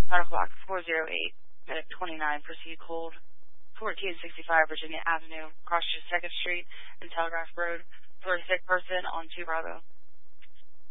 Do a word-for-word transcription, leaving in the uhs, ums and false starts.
Title clock four oh eight, medic twenty-nine, proceed cold. fourteen sixty-five Virginia Avenue, across to second Street and Telegraph Road, for a sick person on two Bravo.